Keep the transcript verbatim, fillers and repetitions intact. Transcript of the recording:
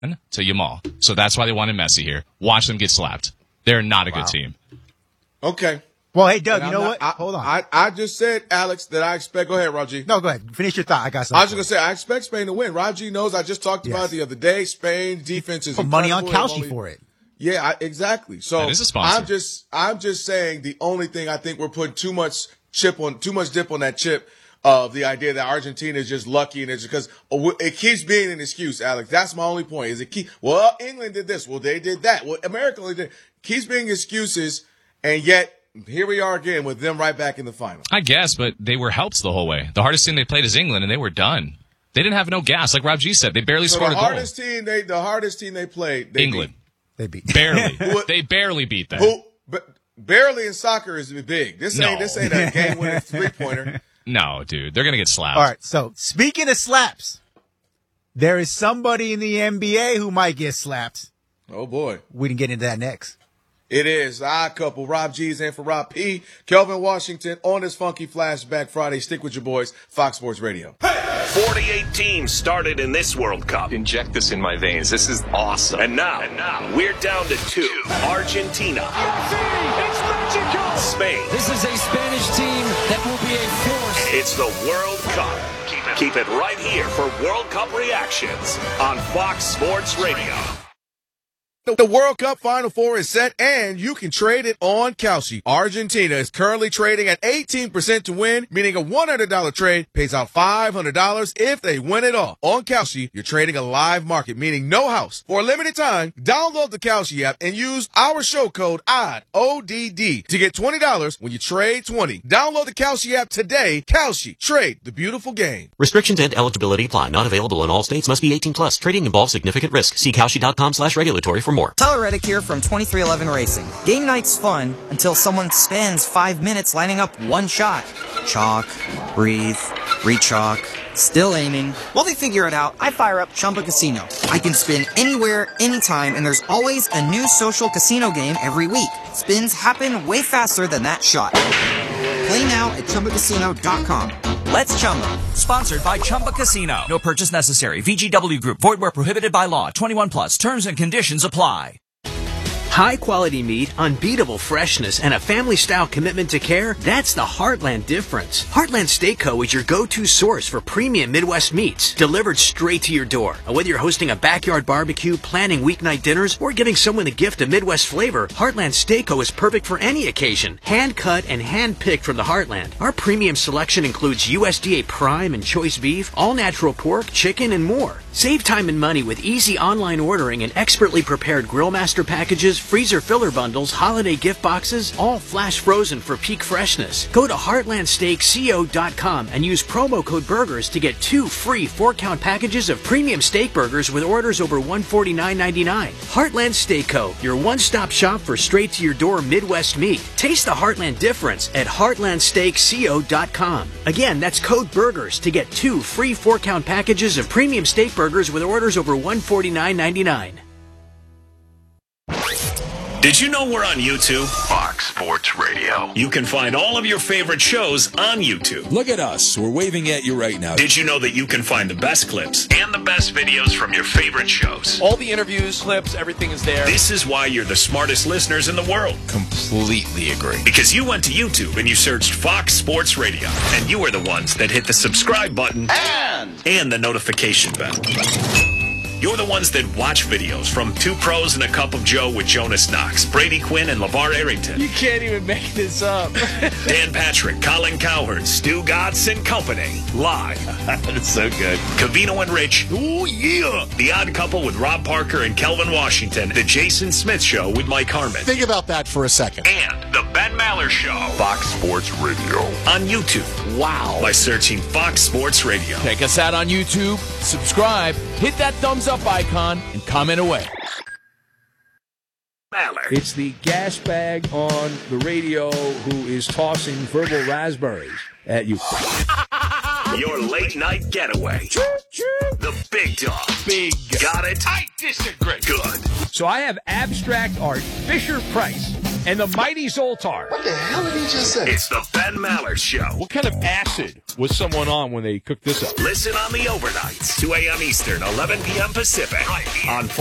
to Yamal. So that's why they wanted Messi here. Watch them get slapped. They're not a wow. good team. Okay. Well, hey, Doug, and you I'm know not, what? I, Hold on. I, I just said, Alex, that I expect – go ahead, Raji. No, go ahead. Finish your thought. I got something. I was just going to say, I expect Spain to win. Raji knows I just talked yes. about it the other day. Spain's defense is Put money on Kalshi for it. Yeah, I, exactly. So that is a sponsor. I'm just I'm just saying the only thing I think we're putting too much chip on too much dip on that chip of the idea that Argentina is just lucky and it's because it keeps being an excuse, Alex. That's my only point. Is it keep well England did this, well they did that, well America did keeps being excuses, and yet here we are again with them right back in the final. I guess, but they were helped the whole way. The hardest team they played is England, and they were done. They didn't have no gas, like Rob G said. They barely so scored the a goal. Hardest team they the hardest team they played they England. Beat. They beat barely. They barely beat them. Who, but barely in soccer is big. This no. ain't this ain't a game winning three pointer. No, dude, they're gonna get slapped. All right. So speaking of slaps, there is somebody in the N B A who might get slapped. Oh boy, we can get into that next. It is our couple, Rob G's in for Rob P. Kelvin Washington on this funky Flashback Friday. Stick with your boys, Fox Sports Radio. Hey! forty-eight teams started in this World Cup. Inject this in my veins. This is awesome. And now, and now we're down to two. Argentina. It's magical. Spain. This is a Spanish team that will be a force. It's the World Cup. Keep it, keep it right here for World Cup reactions on Fox Sports Radio. The World Cup Final Four is set, and you can trade it on Kalshi. Argentina is currently trading at eighteen percent to win, meaning a one hundred dollars trade pays out five hundred dollars if they win it all. On Kalshi, you're trading a live market, meaning no house. For a limited time, download the Kalshi app and use our show code O D D, O D D, to get twenty dollars when you trade twenty. Download the Kalshi app today. Kalshi, trade the beautiful game. Restrictions and eligibility apply. Not available in all states. Must be eighteen plus. Trading involves significant risk. See Kalshi.com slash regulatory for more. Tyler Reddick here from twenty-three eleven Racing. Game night's fun until someone spends five minutes lining up one shot. Chalk, breathe, re-chalk, still aiming. While they figure it out, I fire up Chumba Casino. I can spin anywhere, anytime, and there's always a new social casino game every week. Spins happen way faster than that shot. Play now at Chumba Casino dot com. Let's Chumba. Sponsored by Chumba Casino. No purchase necessary. V G W Group. Void where prohibited by law. twenty-one plus. Terms and conditions apply. High quality meat, unbeatable freshness, and a family-style commitment to care, that's the Heartland difference. Heartland Steak Co. is your go-to source for premium Midwest meats, delivered straight to your door. And whether you're hosting a backyard barbecue, planning weeknight dinners, or giving someone a gift of Midwest flavor, Heartland Steak Co. is perfect for any occasion. Hand-cut and hand-picked from the Heartland. Our premium selection includes U S D A Prime and Choice Beef, all-natural pork, chicken, and more. Save time and money with easy online ordering and expertly prepared Grillmaster packages, freezer filler bundles, holiday gift boxes, all flash frozen for peak freshness. Go to heartland steak co dot com and use promo code BURGERS to get two free four-count packages of premium steak burgers with orders over one hundred forty-nine ninety-nine. Heartland Steak Co., your one-stop shop for straight-to-your-door Midwest meat. Taste the Heartland difference at heartland steak co dot com. Again, that's code BURGERS to get two free four-count packages of premium steak burgers with orders over one hundred forty-nine ninety-nine. Did you know we're on YouTube? Fox Sports Radio. You can find all of your favorite shows on YouTube. Look at us. We're waving at you right now. Did you know that you can find the best clips and the best videos from your favorite shows? All the interviews, clips, everything is there. This is why you're the smartest listeners in the world. Completely agree. Because you went to YouTube and you searched Fox Sports Radio. And you are the ones that hit the subscribe button and, and the notification bell. You're the ones that watch videos from Two Pros and a Cup of Joe with Jonas Knox, Brady Quinn, and LeVar Arrington. You can't even make this up. Dan Patrick, Colin Cowherd, Stu Godson and Company. Live. That's so good. Cavino and Rich. Oh, yeah. The Odd Couple with Rob Parker and Kelvin Washington. The Jason Smith Show with Mike Harmon. Think about that for a second. And the Ben Maller Show. Fox Sports Radio. On YouTube. Wow. By searching Fox Sports Radio. Check us out on YouTube. Subscribe. Hit that thumbs up icon and comment away. Maller. It's the gas bag on the radio who is tossing verbal raspberries at you. Your late night getaway. The big dog. Big. Got it? I disagree. Good. So I have abstract art. Fisher Price and the mighty Zoltar. What the hell did he just say? It's the Ben Maller Show. What kind of acid was someone on when they cooked this up? Listen on the overnights, two a.m. Eastern, eleven p.m. Pacific, on